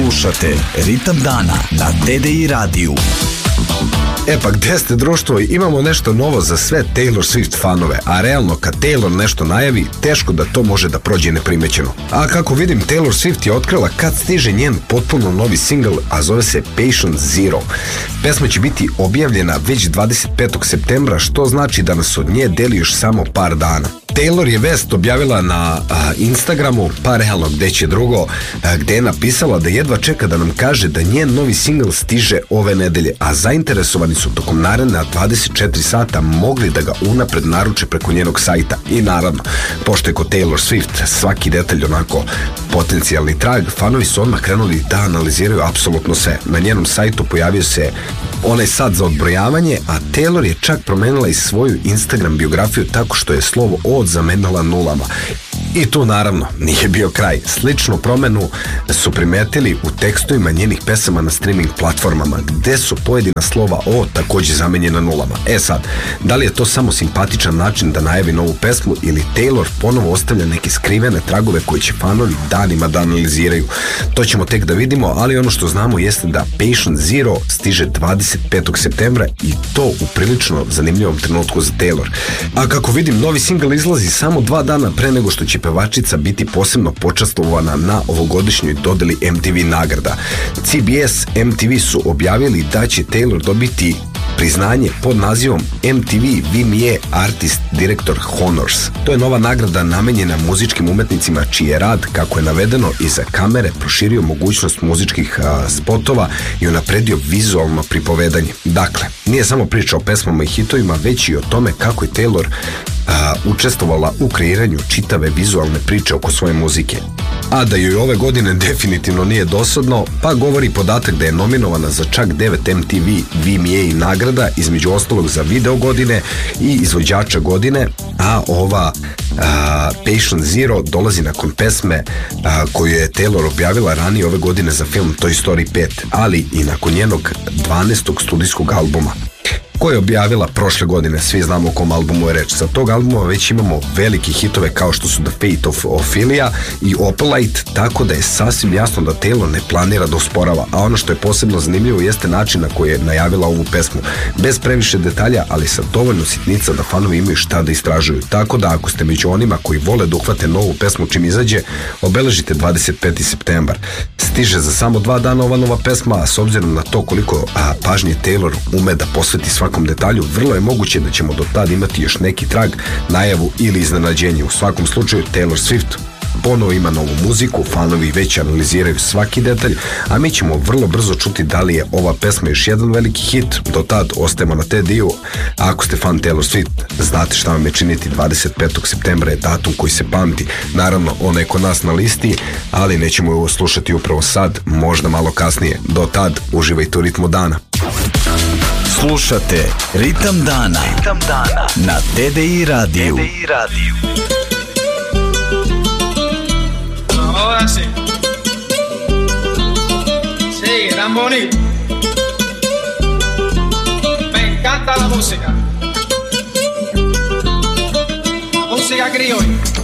Slušate Ritam dana na TDI radiju. E pa gde ste, društvo? Imamo nešto novo za sve Taylor Swift fanove, a realno kad Taylor nešto najavi, teško da to može da prođe neprimećeno. A kako vidim, Taylor Swift je otkrila kad stiže njen potpuno novi singl, a zove se Patient Zero. Pesma će biti objavljena već 25. septembra, što znači da nas od nje deli još samo par dana. Taylor je vest objavila na Instagramu, pa realno gde će drugo, gde je napisala da jedva čeka da nam kaže da njen novi singl stiže ove nedelje, a zainteresovani su tokom naredna 24 sata mogli da ga unapred naruče preko njenog sajta. I naravno, pošto je kod Taylor Swift svaki detalj onako potencijalni trag, fanovi su odmah krenuli da analiziraju apsolutno sve. Na njenom sajtu pojavio se onaj sat za odbrojavanje, a Taylor je čak promenila i svoju Instagram biografiju tako što je slovo O zamenila nulama. I tu naravno nije bio kraj. Sličnu promenu su primetili u tekstovima njenih pesama na streaming platformama, gde su pojedina slova O takođe zamenjena nulama. E sad, da li je to samo simpatičan način da najavi novu pesmu ili Taylor ponovo ostavlja neke skrivene tragove koje će fanovi danima da analiziraju? To ćemo tek da vidimo, ali ono što znamo jeste da Patient Zero stiže 25. septembra i to u prilično zanimljivom trenutku za Taylor. A kako vidim, novi singl izlazi samo 2 dana pre nego što će pevačica biti posebno počastvovana na ovogodišnjoj dodeli MTV nagrada. CBS MTV su objavili da će Taylor dobiti priznanje pod nazivom MTV VMA Artist Director Honors. To je nova nagrada namenjena muzičkim umetnicima čiji je rad, kako je navedeno, iza kamere proširio mogućnost muzičkih spotova i unapredio vizualno pripovedanje. Dakle, nije samo priča o pesmama i hitovima, već i o tome kako je Taylor učestvovala u kreiranju čitave vizualne priče oko svoje muzike. A da joj ove godine definitivno nije dosadno, pa govori podatak da je nominovana za čak 9 MTV VMA nagrada, između ostalog za video godine i izvođača godine, a ova Patient Zero dolazi nakon pesme koju je Taylor objavila ranije ove godine za film Toy Story 5, ali i nakon njenog 12. studijskog albuma koje je objavila prošle godine. Svi znamo o kom albumu je reč. Sa tog albuma već imamo velike hitove kao što su The Fate of Ophelia i Opalite, tako da je sasvim jasno da Taylor ne planira da usporava. A ono što je posebno zanimljivo jeste način na koji je najavila ovu pesmu. Bez previše detalja, ali sa dovoljno sitnica da fanovi imaju šta da istražuju. Tako da ako ste među onima koji vole da uhvate novu pesmu čim izađe, obeležite 25. septembar. Stiže za samo 2 dana ova nova pesma, a s obzirom na to koliko pažnje Taylor ume da posveti svakom detalju, vrlo je moguće da ćemo do tada imati još neki trag, najavu ili iznenađenje. U svakom slučaju, Taylor Swift ponovo ima novu muziku, fanovi već analiziraju svaki detalj, a mi ćemo vrlo brzo čuti da li je ova pesma još jedan veliki hit. Do tad ostajemo na TDI-u, a ako ste fan Taylor Swift, znate šta vam je činiti. 25. septembra je datum koji se pamti. Naravno, ona je kod nas na listi, ali nećemo ovo slušati upravo sad, možda malo kasnije. Do tad, uživajte u ritmu dana. Slušate Ritam dana na TDI radiju. Ahora sí. Sí, tan bonito. Me encanta la música. Música criolla.